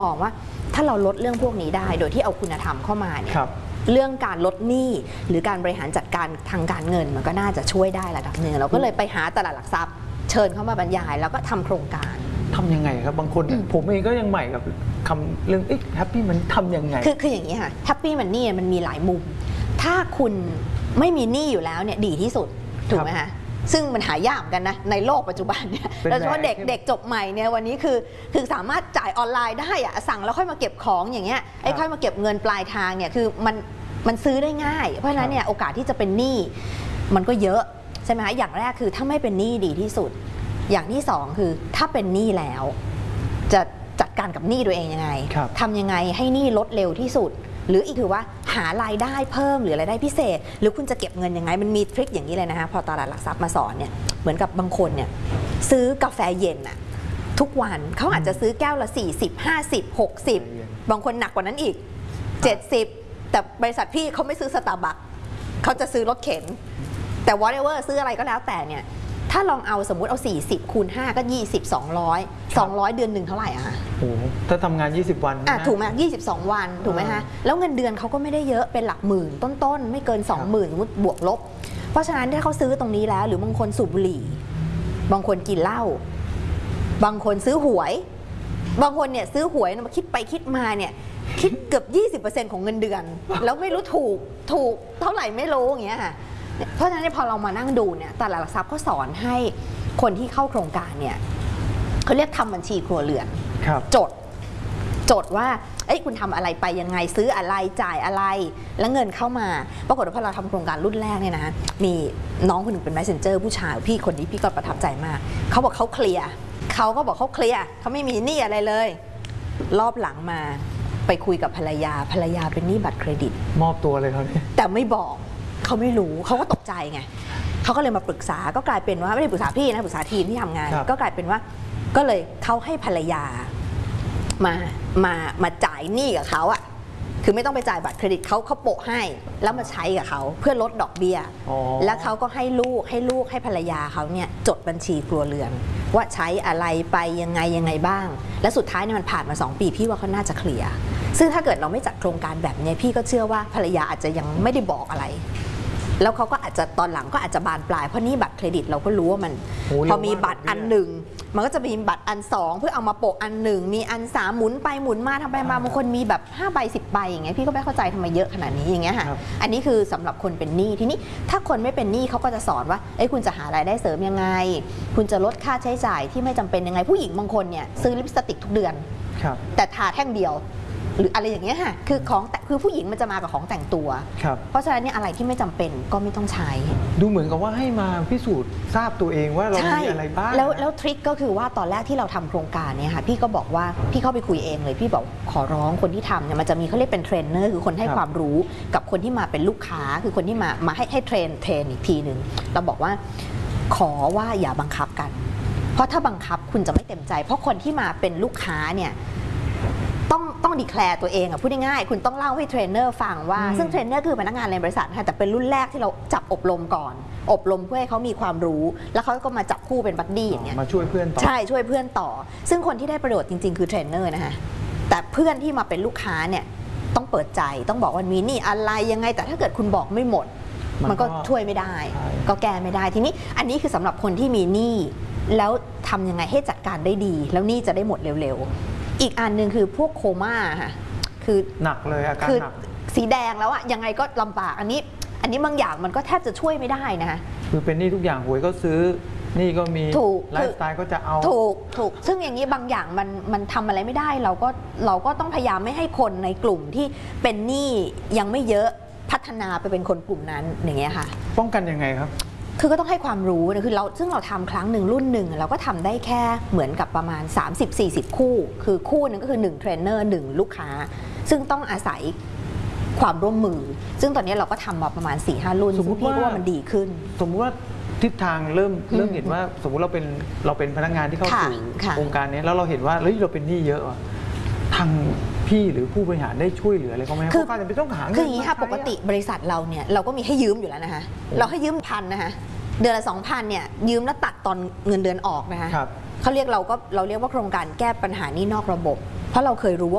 บอกว่าถ้าเราลดเรื่องพวกนี้ได้โดยที่เอาคุณธรรมเข้ามาเนี่ยเรื่องการลดหนี้หรือการบริหารจัดการทางการเงินมันก็น่าจะช่วยได้ระดับหนึ่งเราก็เลยไปหาตลาดหลักทรัพย์เชิญเข้ามาบรรยายแล้วก็ทำโครงการทำยังไงครับบางคนผมเองก็ยังใหม่กับคำเรื่องแฮปปี้มันทำยังไงคืออย่างนี้ค่ะแฮปปี้มันนี่มันมีหลายมุมถ้าคุณไม่มีหนี้อยู่แล้วเนี่ยดีที่สุดถูกไหมคะซึ่งมันหายากกันนะในโลกปัจจุบันเนี่ยโดยเฉพาะเด็กจบใหม่เนี่ยวันนี้คือสามารถจ่ายออนไลน์ได้อะสั่งแล้วค่อยมาเก็บของอย่างเงี้ยค่อยมาเก็บเงินปลายทางเนี่ยคือมันซื้อได้ง่ายเพราะฉะนั้นเนี่ยโอกาสที่จะเป็นหนี้มันก็เยอะใช่ไหมคะอย่างแรกคือถ้าไม่เป็นหนี้ดีที่สุดอย่างที่สองคือถ้าเป็นหนี้แล้วจะจัดการกับหนี้ตัวเองยังไงทำยังไงให้หนี้ลดเร็วที่สุดหรืออีกคือว่าหารายได้เพิ่มหรือรายได้พิเศษหรือคุณจะเก็บเงินยังไงมันมีทริคอย่างนี้เลยนะคะพอตลาดหลักทรัพย์มาสอนเนี่ยเหมือนกับบางคนเนี่ยซื้อกาแฟเย็นอะทุกวันเขาอาจจะซื้อแก้วละ40 50 60บางคนหนักกว่านั้นอีก70แต่บริษัทพี่เขาไม่ซื้อสตาร์บัคเขาจะซื้อรถเข็นแต่ whatever ซื้ออะไรก็แล้วแต่เนี่ยถ้าลองเอาสมมุติเอา40คูณ5ก็20 200เดือนหนึ่งเท่าไหร่อะคะโอ้ถ้าทำงาน20วันถูกไหม22วันถูกไหมคะแล้วเงินเดือนเขาก็ไม่ได้เยอะเป็นหลักหมื่นต้นๆไม่เกิน 20,000 สมมติบวกลบเพราะฉะนั้นถ้าเขาซื้อตรงนี้แล้วหรือบางคนสูบบุหรี่บางคนกินเหล้าบางคนซื้อหวยบางคนเนี่ยซื้อหวยมาคิดไปคิดมาเนี่ยคิดเกือบ 20% ของเงินเดือนแล้วไม่รู้ถูกเท่าไหร่ไม่รู้อย่างเงี้ยค่ะเพราะฉะนั้นพอเรามานั่งดูเนี่ยตลาดหลักทรัพย์ก็สอนให้คนที่เข้าโครงการเนี่ยเขาเรียกทำบัญชีครัวเรือนจดว่าคุณทำอะไรไปยังไงซื้ออะไรจ่ายอะไรแล้วเงินเข้ามาปรากฏว่าพอเราทำโครงการรุ่นแรกเนี่ยนะมีน้องคนหนึ่งเป็น messenger ผู้ชายพี่คนนี้พี่ก็ประทับใจมากเขาบอกเขาเคลียร์เขาไม่มีหนี้อะไรเลยรอบหลังมาไปคุยกับภรรยาเป็นหนี้บัตรเครดิตมอบตัวเลยเขาเนี่ยแต่ไม่บอกเขาไม่รู้เขาก็ตกใจไงเขาก็เลยมาปรึกษาก็กลายเป็นว่าไม่ได้ปรึกษาพี่นะปรึกษาทีมที่ทำงานก็กลายเป็นว่าก็เลยเขาให้ภรรยามาจ่ายหนี้กับเขาอะคือไม่ต้องไปจ่ายบัตรเครดิตเขาโปะให้แล้วมาใช้กับเขาเพื่อลดดอกเบี้ยแล้วเขาก็ให้ลูกให้ภรรยาเขาเนี่ยจดบัญชีครัวเรือนว่าใช้อะไรไปยังไงบ้างและสุดท้ายเนี่ยมันผ่านมา2 ปีพี่ว่าเขาน่าจะเคลียร์ซึ่งถ้าเกิดเราไม่จัดโครงการแบบนี้พี่ก็เชื่อว่าภรรยาอาจจะยังไม่ได้บอกอะไรแล้วเขาก็อาจจะตอนหลังก็อาจจะบานปลายเพราะนี่บัตรเครดิตเราก็รู้ว่ามันพอมีบัตรอันหนึ่งมันก็จะมีบัตรอัน2เพื่อเอามาโปะอันหนึ่งมีอัน3หมุนไปหมุนมาทำไปมาบางคนมีแบบ5 ใบ 10 ใบอย่างเงี้ยพี่ก็ไม่เข้าใจทำไมเยอะขนาดนี้อย่างเงี้ยค่ะอันนี้คือสำหรับคนเป็นหนี้ทีนี้ถ้าคนไม่เป็นหนี้เขาก็จะสอนว่าคุณจะหารายได้เสริมยังไงคุณจะลดค่าใช้จ่ายที่ไม่จำเป็นยังไงผู้หญิงบางคนเนี่ยซื้อลิปสติกทุกเดือนแต่ทาแท่งเดียวหรืออะไรอย่างเงี้ยค่ะคือผู้หญิงมันจะมากับของแต่งตัวเพราะฉะนั้นเนี่ยอะไรที่ไม่จำเป็นก็ไม่ต้องใช้ดูเหมือนกับว่าให้มาพิสูจน์ทราบตัวเองว่าเรามีอะไรบ้างแล้วทริคก็คือว่าตอนแรกที่เราทำโครงการเนี่ยค่ะพี่ก็บอกว่าพี่เข้าไปคุยเองเลยพี่บอกขอร้องคนที่ทำเนี่ยมันจะมีเขาเรียกเป็นเทรนเนอร์คือคนให้ความรู้กับคนที่มาเป็นลูกค้าคือคนที่มาให้เทรนอีกทีหนึ่งเราบอกว่าขอว่าอย่าบังคับกันเพราะถ้าบังคับคุณจะไม่เต็มใจเพราะคนที่มาเป็นลูกค้าเนี่ยต้องดีแคลร์ตัวเองพูดง่ายๆคุณต้องเล่าให้เทรนเนอร์ฟังว่าซึ่งเทรนเนอร์คือพนักงานในบริษัทค่ะแต่เป็นรุ่นแรกที่เราจับอบรมก่อนอบรมเพื่อให้เขามีความรู้แล้วเขาก็มาจับคู่เป็นบัดดี้อย่างเงี้ยมาช่วยเพื่อนต่อใช่ช่วยเพื่อนต่อซึ่งคนที่ได้ประโยชน์จริงๆคือเทรนเนอร์นะคะแต่เพื่อนที่มาเป็นลูกค้าเนี่ยต้องเปิดใจต้องบอกว่ามีนี่อะไรยังไงแต่ถ้าเกิดคุณบอกไม่หมดมันก็ช่วยไม่ได้ก็แก้ไม่ได้ทีนี้อันนี้คือสำหรับคนที่มีหนี้แล้วทำยังไงให้จัดการได้ดีแล้วหนี้จะได้หมดเร็วอีกอันหนึ่งคือพวกโคม่าค่ะคือหนักเลยอาการหนักสีแดงแล้วอะยังไงก็ลำบากอันนี้บางอย่างมันก็แทบจะช่วยไม่ได้นะคะคือเป็นหนี้ทุกอย่างหวยก็ซื้อนี่ก็มีไลฟ์สไตล์ก็จะเอาถูกซึ่งอย่างนี้บางอย่างมันทำอะไรไม่ได้เราก็ต้องพยายามไม่ให้คนในกลุ่มที่เป็นหนี้ยังไม่เยอะพัฒนาไปเป็นคนกลุ่มนั้นอย่างเงี้ยค่ะป้องกันยังไงครับคือก็ต้องให้ความรู้นะคือซึ่งเราทำครั้งหนึ่งรุ่นหนึ่งเราก็ทำได้แค่เหมือนกับประมาณ30-40 คู่คือคู่นึงก็คือ1เทรนเนอร์1ลูกค้าซึ่งต้องอาศัยความร่วมมือซึ่งตอนนี้เราก็ทำมาประมาณ 4-5 รุ่นสมมติว่ามันดีขึ้นสมมติว่าทิศทางเริ่มเห็นว่าสมมติเราเป็นพนักงานที่เข้าสู่โครงการนี้แล้วเราเห็นว่าเราเป็นหนี้เยอะทางพี่หรือผู้บริหารได้ช่วยเหลืออะไรเขาไหมเพราะการจะไปต้องหาเงินคืออย่างนี้ค่ะปกติบริษัทเราเนี่ยเราก็มีให้ยืมอยู่แล้วนะคะเราให้ยืม1,000นะคะเดือนละ 2,000 เนี่ยยืมแล้วตัดตอนเงินเดือนออกนะคะเขาเรียกเราเรียกว่าโครงการแก้ปัญหาหนี้นอกระบบเพราะเราเคยรู้ว่า